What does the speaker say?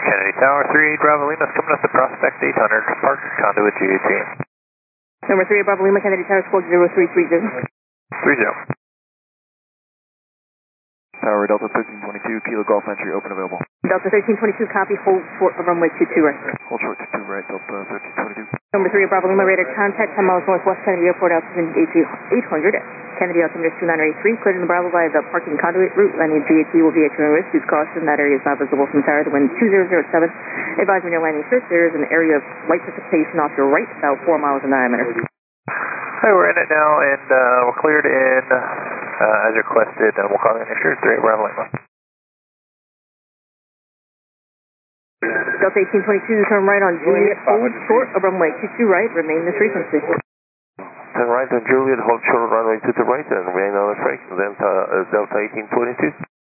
Kennedy Tower, 38 Bravo Lima, coming up the Prospect 800, Parker Conduit GAT. Number 3 Bravo Lima, Kennedy Tower, squawk 0330. 30. Tower Delta 1322, Kilo Golf Entry, open available. Delta 1322, copy, hold short of runway 22 right. Hold short to 2 right, Delta 1322. Number 3 Bravo Lima, radar contact, 10 miles northwest Kennedy Airport, altitude 800. Kennedy altimeter 2983, cleared in the Bravo via the parking conduit route. Landing GAT will be at your own risk. Use caution, that area is not visible from tower. The wind 2007. Advise when you're landing first, there is an area of light precipitation off your right, about 4 miles in diameter. Hi, we're in it now, and we're cleared in as requested, and we'll call you next year, 38 Bravo Lima. Delta 1822, turn right on Juliet, hold short of runway 22 right, remain this frequency. Turn right on Juliet, hold short runway to the right, and remain on the frequency, Delta 1822.